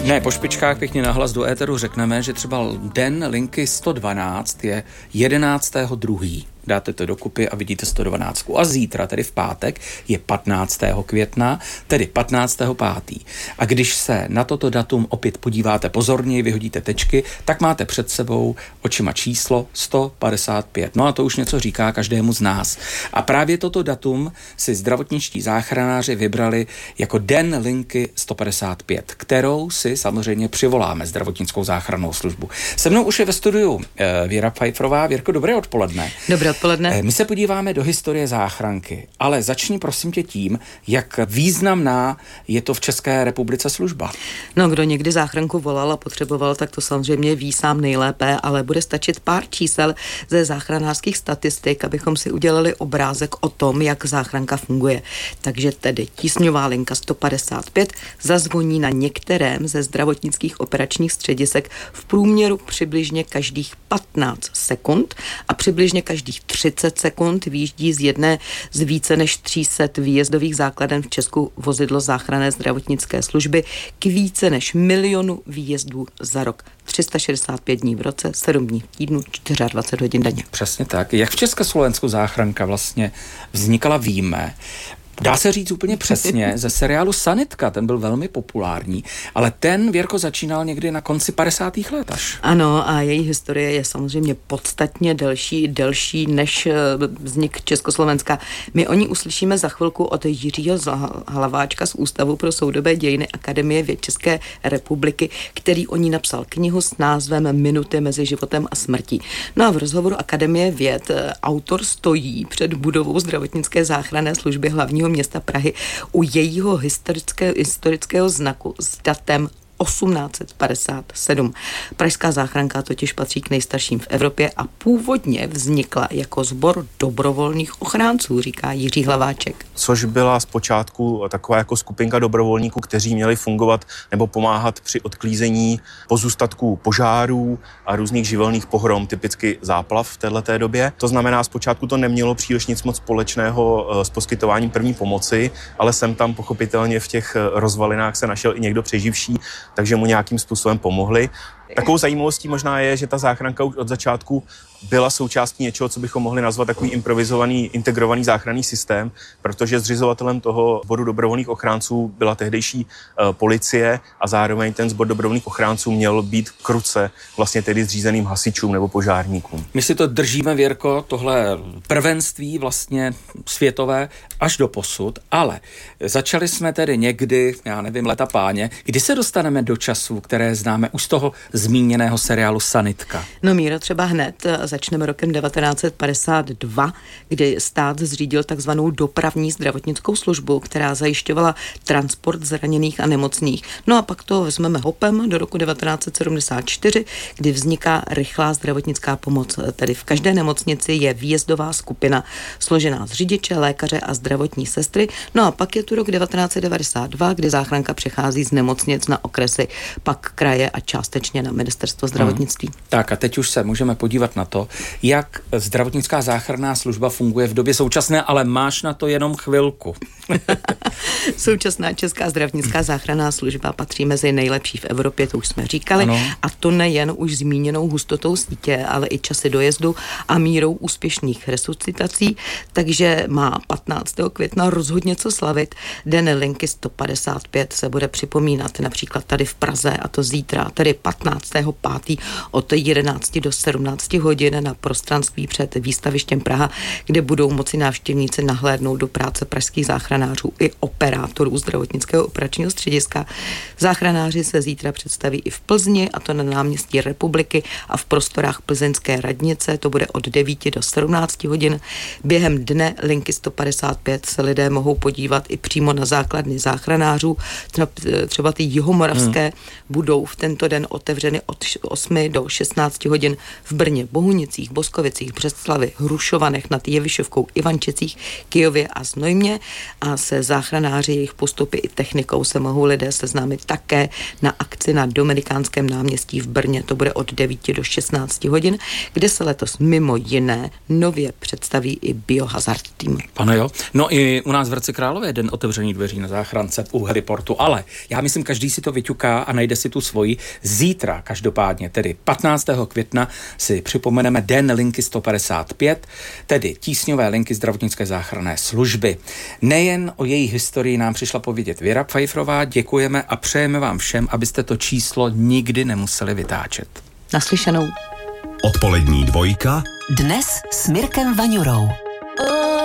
Ne, po špičkách pěkně nahlas do éteru řekneme, že třeba den linky 112 je 11.2. Dáte to dokupy a vidíte 112. A zítra, tedy v pátek, je 15. května, tedy 15.5. A když se na toto datum opět podíváte pozorněji, vyhodíte tečky, tak máte před sebou očima číslo 155. No a to už něco říká každému z nás. A právě toto datum si zdravotničtí záchranáři vybrali jako den linky 155, kterou si samozřejmě přivoláme zdravotnickou záchrannou službu. Se mnou už je ve studiu Věra Pfeifferová. Věrko, dobré odpoledne. Dobré odpoledne. My se podíváme do historie záchranky, ale začni prosím tě tím, jak významná je to v České republice služba. No, kdo někdy záchranku volal a potřeboval, tak to samozřejmě ví sám nejlépe, ale bude stačit pár čísel ze záchranářských statistik, abychom si udělali obrázek o tom, jak záchranka funguje. Takže tedy tísňová linka 155 zazvoní na některém ze zdravotnických operačních středisek v průměru přibližně každých 15 sekund a přibližně každých 30 sekund vyjíždí z jedné z více než 300 výjezdových základen v Česku vozidlo záchranné zdravotnické služby k více než 1 milionu výjezdů za rok. 365 dní v roce, 7 dní v týdnu, 24 hodin denně. Přesně tak. Jak v Československu záchranka vlastně vznikala, víme. Dá se říct úplně přesně ze seriálu Sanitka, ten byl velmi populární, ale ten, Věrko, začínal někdy na konci 50. let až. Ano, a její historie je samozřejmě podstatně delší než vznik Československa. My o ní uslyšíme za chvilku od Jiřího Hlaváčka z Ústavu pro soudobé dějiny Akademie věd České republiky, který o ní napsal knihu s názvem Minuty mezi životem a smrtí. No a v rozhovoru Akademie věd autor stojí před budovou zdravotnické záchranné služby hlavního města Prahy u jejího historického znaku s datem 1857. Pražská záchranka totiž patří k nejstarším v Evropě a původně vznikla jako sbor dobrovolných ochránců, říká Jiří Hlaváček. Což byla zpočátku taková jako skupinka dobrovolníků, kteří měli fungovat nebo pomáhat při odklízení pozůstatků požárů a různých živelných pohrom, typicky záplav v této době. To znamená, zpočátku to nemělo příliš nic moc společného s poskytováním první pomoci, ale sem tam pochopitelně v těch rozvalinách se našel i někdo přeživší, takže mu nějakým způsobem pomohli. Takovou zajímavostí možná je, že ta záchranka už od začátku byla součástí něčeho, co bychom mohli nazvat takový improvizovaný, integrovaný záchranný systém, protože zřizovatelem toho sboru dobrovolných ochránců byla tehdejší policie a zároveň ten sbor dobrovolných ochránců měl být kruce vlastně tedy zřízeným hasičům nebo požárníkům. My si to držíme, Věrko, tohle prvenství vlastně světové až do posud, ale začali jsme tedy někdy, já nevím, leta páně, kdy se dostaneme do časů, které známe už z toho zmíněného seriálu Sanitka. No, Míro, třeba hned začneme rokem 1952, kdy stát zřídil takzvanou dopravní zdravotnickou službu, která zajišťovala transport zraněných a nemocných. No a pak to vezmeme hopem do roku 1974, kdy vzniká rychlá zdravotnická pomoc. Tedy v každé nemocnici je výjezdová skupina složená z řidiče, lékaře a zdravotní sestry. No a pak je tu rok 1992, kdy záchranka přechází z nemocnic na okresy, pak kraje a částečně na ministerstvo zdravotnictví. Tak a teď už se můžeme podívat na to, jak zdravotnická záchranná služba funguje v době současné, ale máš na to jenom chvilku. Současná česká zdravotnická záchranná služba patří mezi nejlepší v Evropě, to už jsme říkali, ano. A to nejen už zmíněnou hustotou sítě, ale i časy dojezdu a mírou úspěšných resuscitací, takže má 15. května rozhodně co slavit. Den linky 155 se bude připomínat například tady v Praze, a to zítra, tedy 15.5. od 11 do 17 hodin na prostranství před výstavištěm Praha, kde budou moci návštěvníci nahlédnout do práce pražských záchranářů i operátorů zdravotnického operačního střediska. Záchranáři se zítra představí i v Plzni, a to na náměstí Republiky a v prostorách plzeňské radnice. To bude od 9 do 17 hodin. Během dne linky 155 se lidé mohou podívat i přímo na základny záchranářů. Třeba ty jihomoravské budou v tento den otevřeny otevřeny od 8 do 16 hodin v Brně, Bohunicích, Boskovicích, Břeclavi, Hrušovanech nad Jevišovkou, Ivančicích, Kyjově a Znojmě. A se záchranáři, jejich postupy i technikou se mohou lidé seznámit také na akci na Dominikánském náměstí v Brně. To bude od 9 do 16 hodin, kde se letos mimo jiné nově představí i Biohazard tým. Ano jo. No i u nás v Hradci Králové den otevřený dveří na záchrance u heliportu, ale já myslím, každý si to vyťuká a najde si tu svoji. Zítra každopádně, tedy 15. května, si připomeneme Den linky 155, tedy tísňové linky zdravotnické záchranné služby. Nejen o její historii nám přišla povědět Věra Pfeifferová, děkujeme a přejeme vám všem, abyste to číslo nikdy nemuseli vytáčet. Naslyšenou. Odpolední dvojka. Dnes s Mirkem Vaňurou.